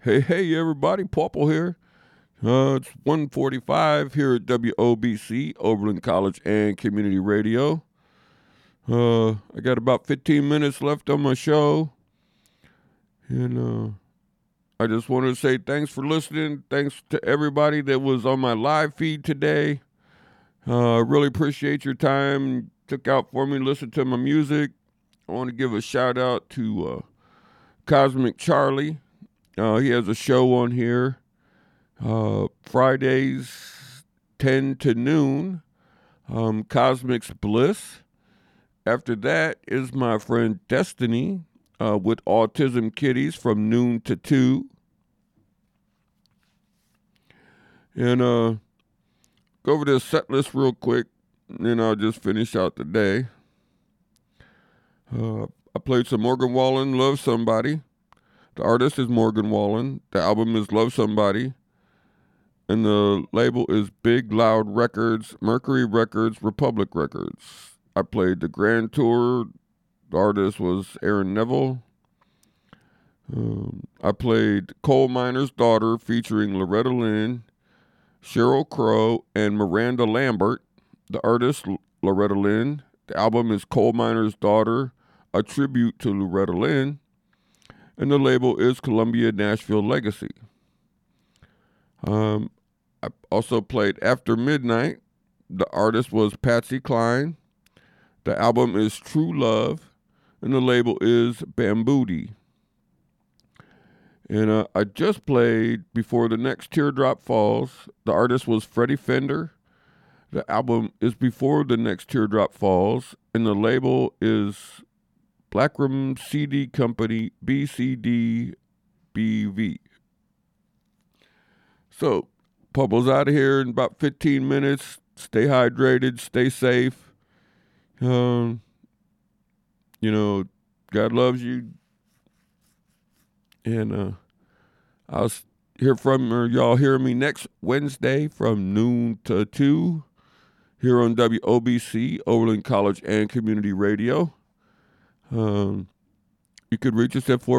Hey, everybody, Popple here. It's 1:45 here at WOBC, Oberlin College and Community Radio. I got about 15 minutes left on my show, and I just wanted to say thanks for listening. Thanks to everybody that was on my live feed today. I really appreciate your time. Took out for me, listened to my music. I want to give a shout out to Cosmic Charlie. He has a show on here. Fridays, 10 to noon, Cosmic's Bliss. After that is my friend Destiny with Autism Kitties from noon to 2. And go over this set list real quick, and then I'll just finish out the day. I played some Morgan Wallen, Love Somebody. The artist is Morgan Wallen. The album is Love Somebody. And the label is Big Loud Records, Mercury Records, Republic Records. I played the Grand Tour. The artist was Aaron Neville. I played Coal Miner's Daughter featuring Loretta Lynn, Sheryl Crow, and Miranda Lambert. The artist, Loretta Lynn. The album is Coal Miner's Daughter, a tribute to Loretta Lynn. And the label is Columbia Nashville Legacy. I also played After Midnight. The artist was Patsy Cline. The album is True Love. And the label is Bambooty. And I just played Before the Next Teardrop Falls. The artist was Freddie Fender. The album is Before the Next Teardrop Falls. And the label is Blackroom CD Company, BCDBV. So, Pubble's out of here in about 15 minutes. Stay hydrated, stay safe. God loves you. And I'll hear from y'all hear me next Wednesday from noon to 2 here on WOBC, Oberlin College and Community Radio. You could reach us at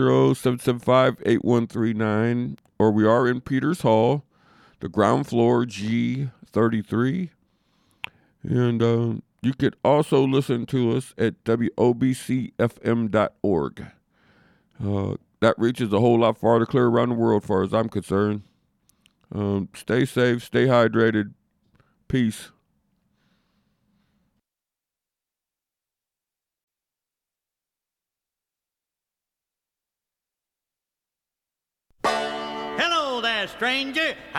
440-775-8139, or we are in Peters Hall, the ground floor, G33. And you could also listen to us at WOBCFM.org. That reaches a whole lot farther clear around the world, as far as I'm concerned. Stay safe, stay hydrated. Peace. Hello there, stranger.